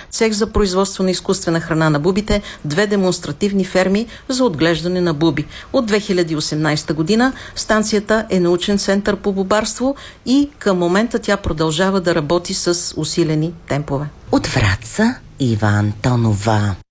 цех за производство на изкуствена храна на бубите, 2 демонстративни ферми за отглеждане на буби. От 2018 година станцията е научен център по бубарство и към момента тя продължава да работи с усилени темпове. От Враца Ива Антонова.